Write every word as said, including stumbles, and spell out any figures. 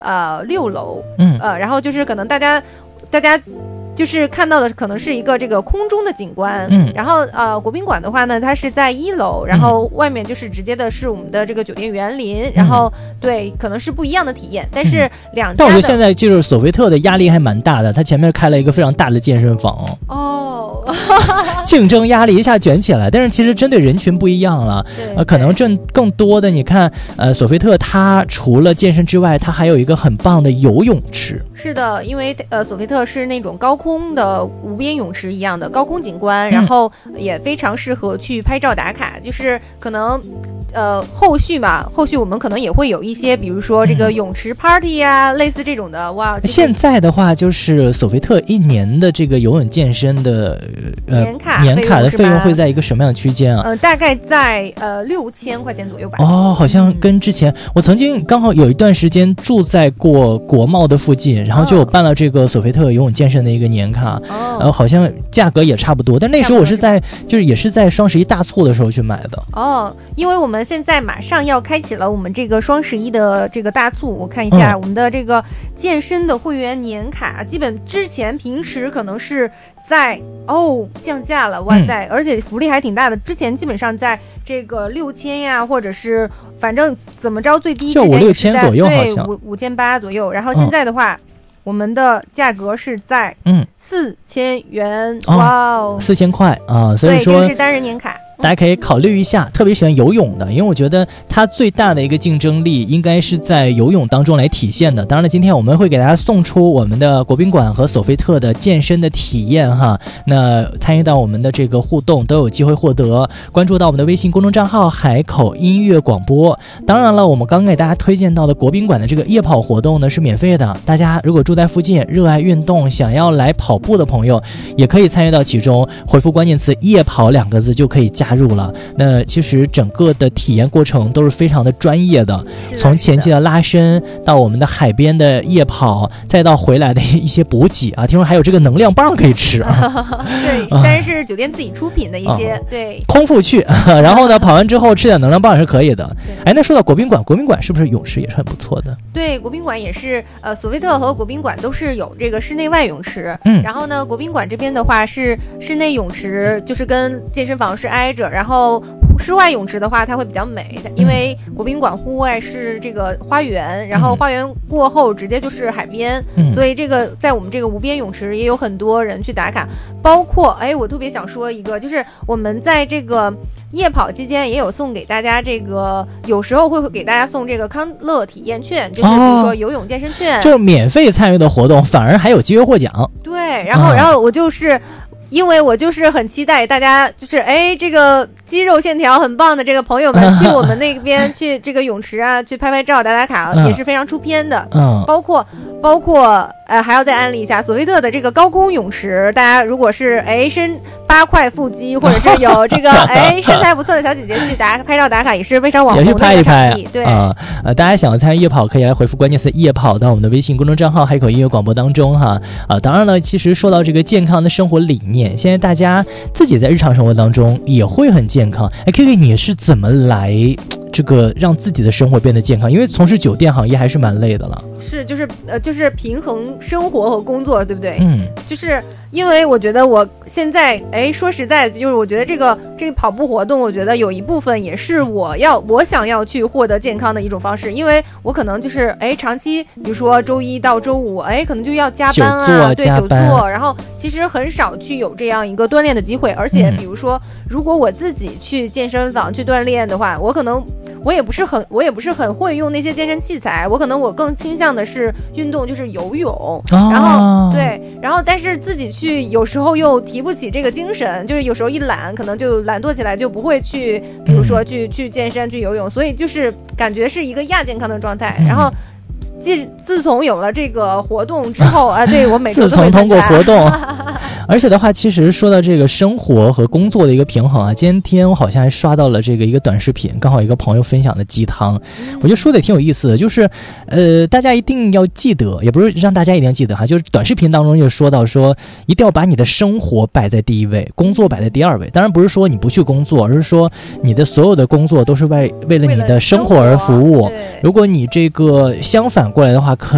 呃六楼， 嗯呃，然后就是可能大家大家。就是看到的可能是一个这个空中的景观， 嗯， 然后呃国宾馆的话呢，它是在一楼，然后外面就是直接的是我们的这个酒店园林，嗯、然后对，可能是不一样的体验，但是两家的、 嗯、但我觉得现在就是索菲特的压力还蛮大的，它前面开了一个非常大的健身房哦， 竞争压力一下卷起来，但是其实针对人群不一样了，呃，可能挣更多的，你看，呃，索菲特它除了健身之外，它还有一个很棒的游泳池。 是的，因为呃，索菲特是那种高空的无边泳池一样的高空景观，然后也非常适合去拍照打卡，就是可能。呃，后续嘛，后续我们可能也会有一些，比如说这个泳池 party 啊，嗯、类似这种的。哇， 现在的话就是索菲特一年的这个游泳健身的呃年卡年卡的费用会在一个什么样的区间啊？ 呃，大概在呃六千块钱左右吧。 哦，好像跟之前、嗯、我曾经刚好有一段时间住在过国贸的附近，然后就有办了这个索菲特游泳健身的一个年卡，哦、然后好像价格也差不多，但那时候我是在就是也是在双十一大促的时候去买的。 哦，因为我们现在马上要开启了我们这个双十一的这个大促，我看一下、嗯、我们的这个健身的会员年卡，基本之前平时可能是在哦降价了，哇塞、嗯，而且福利还挺大的，之前基本上在这个六千呀，或者是反正怎么着最低就五六千左右，好像对五五千八左右，然后现在的话、嗯、我们的价格是在嗯四千元，哇哦， 四千块啊，所以说对，这是单人年卡。 大家可以考虑一下，特别喜欢游泳的，因为我觉得它最大的一个竞争力应该是在游泳当中来体现的。当然了，今天我们会给大家送出我们的国宾馆和索菲特的健身的体验哈，那参与到我们的这个互动都有机会获得，关注到我们的微信公众账号海口音乐广播。当然了，我们刚给大家推荐到的国宾馆的这个夜跑活动呢是免费的，大家如果住在附近，热爱运动，想要来跑步的朋友也可以参与到其中，回复关键词夜跑两个字就可以加加入了。那其实整个的体验过程都是非常的专业的，从前期的拉伸到我们的海边的夜跑，再到回来的一些补给啊，听说还有这个能量棒可以吃啊。 对，但是是酒店自己出品的一些，啊、对， 空腹去，然后呢跑完之后吃点能量棒也是可以的。哎，那说到国宾馆，国宾馆是不是泳池也是很不错的？ 对，国宾馆也是，呃，索菲特和国宾馆都是有这个室内外泳池。 嗯， 然后呢，国宾馆这边的话是室内泳池，就是跟健身房是挨着，然后室外泳池的话它会比较美，因为国宾馆户外是这个花园，然后花园过后直接就是海边， 嗯、 所以这个在我们这个无边泳池也有很多人去打卡，包括哎，我特别想说一个，就是我们在这个夜跑期间也有送给大家这个，有时候会给大家送这个康乐体验券，就是比如说游泳健身券， 哦、就是免费参与的活动，反而还有机会获奖。 对，然后、嗯、然后我就是。因为我就是很期待大家就是哎这个肌肉线条很棒的这个朋友们去我们那边去这个泳池啊去拍拍照打打卡、嗯、也是非常出片的， 嗯， 包括包括呃还要再安利一下索菲特的这个高空泳池，大家如果是哎身八块腹肌或者是有这个哎身材不错的小姐姐去打拍照打卡也是非常网红的一个场地， 也是拍一拍， 对啊、呃、呃大家想要参与夜跑可以来回复关键词夜跑到我们的微信公众账号海口音乐广播当中哈啊、呃、当然了，其实说到这个健康的生活理念，现在大家自己在日常生活当中也会很健康。哎 K K 你是怎么来这个让自己的生活变得健康？因为从事酒店行业还是蛮累的了。 是就是呃就是平衡生活和工作，对不对？ 嗯， 就是因为我觉得我现在哎说实在的，就是我觉得这个这个跑步活动，我觉得有一部分也是我要我想要去获得健康的一种方式，因为我可能就是哎长期比如说周一到周五哎可能就要加班啊，对，久坐，然后其实很少去有这样一个锻炼的机会，而且比如说、嗯、如果我自己去健身房去锻炼的话，我可能我也不是很我也不是很会用那些健身器材，我可能我更倾向的是运动，就是游泳、哦、然后对然后但是自己去有时候又提不起这个精神，就是有时候一懒可能就懒惰起来，就不会去比如说去、嗯、去健身去游泳，所以就是感觉是一个亚健康的状态、嗯、然后自自从有了这个活动之后啊，对我每周都会自从通过活动而且的话其实说到这个生活和工作的一个平衡啊，今天我好像还刷到了这个一个短视频，刚好一个朋友分享的鸡汤、嗯、我觉得说的也挺有意思的，就是呃大家一定要记得，也不是让大家一定要记得哈，就是短视频当中就说到说一定要把你的生活摆在第一位，工作摆在第二位，当然不是说你不去工作，而是说你的所有的工作都是为为了你的生活而服务，如果你这个相反过来的话，可